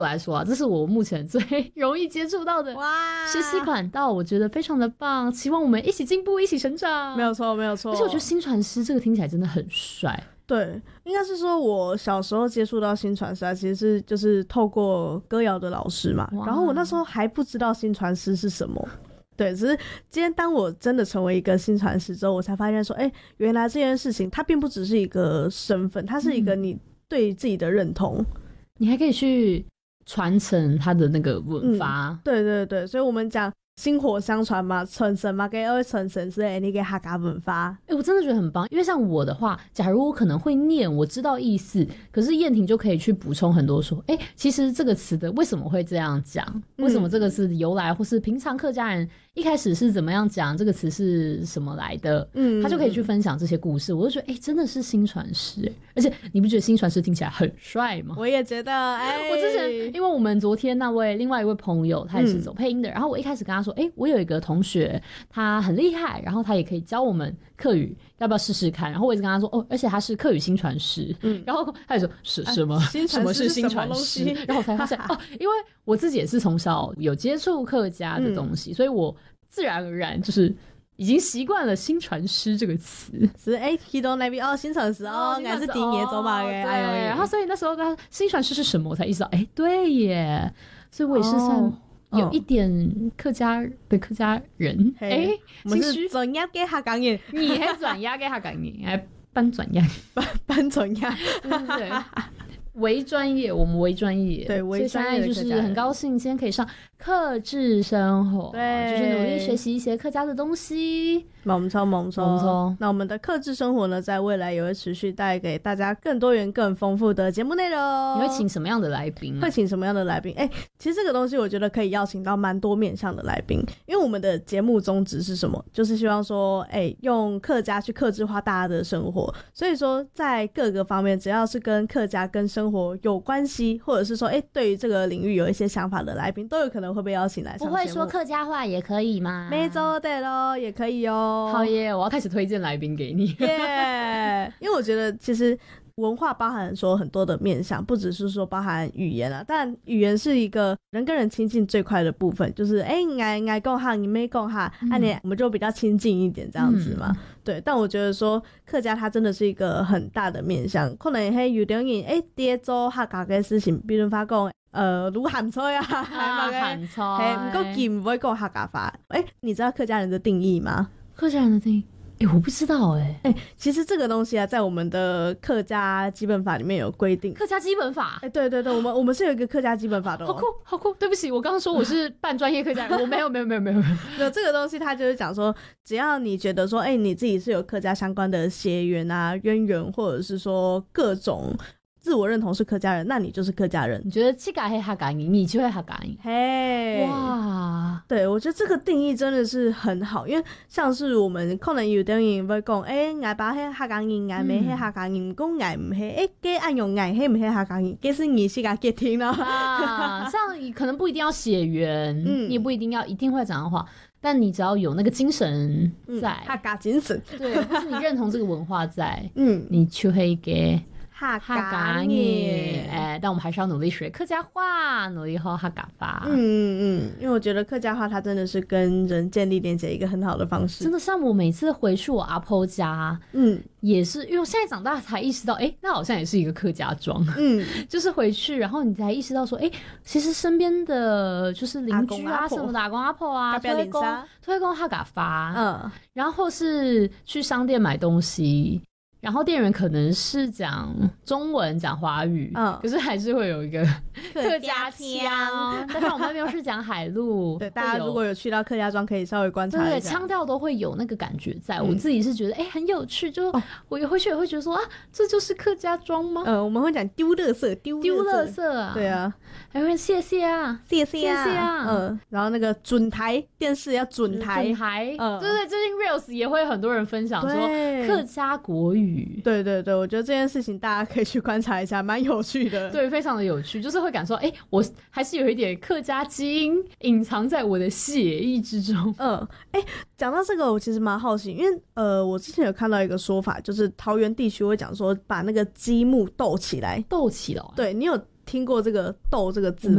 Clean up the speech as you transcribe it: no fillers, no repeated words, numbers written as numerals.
来说啊，这是我目前最容易接触到的学习管道，我觉得非常的棒，期望我们一起进步，一起成长。 没有错，没有错。 而且我觉得新传师这个听起来真的很帅。 对，应该是说我小时候接触到新传师啊，其实是就是透过歌谣的老师嘛，然后我那时候还不知道新传师是什么。对，只是今天当我真的成为一个新传师之后，我才发现说，原来这件事情它并不只是一个身份，它是一个你对自己的认同， 你还可以去传承它的那个文法。 对对对，所以我们讲薪火相传嘛，传承嘛，给二传承是你给客家文化。 我真的觉得很棒，因为像我的话，假如我可能会念，我知道意思，可是燕婷就可以去补充很多说，其实这个词的为什么会这样讲，为什么这个词的由来，或是平常客家人一开始是怎么样讲这个词是什么来的，他就可以去分享这些故事。我就觉得真的是新传师而且你不觉得新传师听起来很帅吗？ 我也觉得我之前因为我们昨天另外一位朋友他也是走配音的，然后我一开始跟他说我有一个同学他很厉害，然后他也可以教我们客语，要不要试试看？然后我一直跟他说而且他是客语新传师，然后他就说什么什么是新传师，然后我才发现因为我自己也是从小有接触客家的东西，所以我自然而然就是已经习惯了新传师这个词。 是去到那边新传师应该是第一年走嘛。 对，然后所以那时候跟他新传师是什么，我才意识到对耶，所以我也是算有一点客家的客家人。 我们是转押给客家人， 你还转押给客家人，还搬转押搬转押， 对。为专业，我们为专业， 对，为专业的客家人。 所以现在就是很高兴今天可以上客制生活， 对， 就是努力学习一些客家的东西。 猛冲。那我们的客制生活呢，在未来也会持续带给大家更多元、更丰富的节目内容。 你会请什么样的来宾？ 会请什么样的来宾？其实这个东西我觉得可以邀请到蛮多面向的来宾，因为我们的节目宗旨是什么？就是希望说，用客家去客制化大家的生活。所以说，在各个方面，只要是跟客家、跟生活有关系，或者是说，对于这个领域有一些想法的来宾，都有可能会被邀请来上节目。 不会说客家话也可以吗？ 没错，对咯，也可以哦。 好耶，我要开始推荐来宾给你。 因为我觉得其实文化包含说很多的面向，不只是说包含语言啊，但语言是一个人跟人亲近最快的部分，就是爱讲哈，你没讲哈，我们就比较亲近一点这样子嘛。对，但我觉得说客家它真的是一个很大的面向，可能有点人在做客家的事情，比如说讲卤鹹菜啊， 鹹菜， 不過佢唔會講客家話。你知道客家人的定義嗎？ 客家人的定義我不知道其实这个东西啊，在我们的客家基本法里面有规定。 客家基本法？ 对对对，我们是有一个客家基本法的。 好酷好酷！对不起，我刚刚说我是半专业客家人，我没有。 这个东西它就是讲说，只要你觉得说，你自己是有客家相关的血缘啊、渊源，或者是说各种自我认同是客家人，那你就是客家人。 你觉得这个是客家人，你就会客家人。哇， 对，我觉得这个定义真的是很好，因为像是我们可能有的人会讲，我爸是客家人，我妹是客家人，讲我唔是，给按用我是唔是客家人，这是你是个决定了。 像可能不一定要血缘，你也不一定会讲的话。但你只要有那个精神在， 客家精神， 对，就是你认同这个文化在，你就会给客家人，但我们还是要努力学客家话，努力学客家话。 因为我觉得客家话它真的是跟人建立连接一个很好的方式。 真的，像我每次回去我阿婆家，也是因为我现在长大才意识到，那好像也是一个客家庄。就是回去，然后你才意识到说，其实身边的就是邻居啊什么的，阿公阿婆啊，都会讲客家话。然后是去商店买东西。然后店员可能是讲中文讲华语，可是还是会有一个客家腔。但是我们那边是讲海陆， 对，大家如果有去到客家庄，可以稍微观察一下， 对，腔调都会有那个感觉在。我自己是觉得很有趣，就我回去也会觉得说这就是客家庄吗？ 我们会讲丢垃圾，丢垃圾啊， 对啊， 还会谢谢啊， 然后那个准台电视要准台， 对，最近 Reels 也会很多人分享说客家国语。 对，我觉得这件事情大家可以去观察一下，蛮有趣的。 对，非常的有趣，就是会感受我还是有一点客家基因隐藏在我的血液之中。 讲到这个我其实蛮好奇，因为我之前有看到一个说法，就是桃园地区会讲说把那个积木斗起来。 对， 你有听过这个豆这个字吗？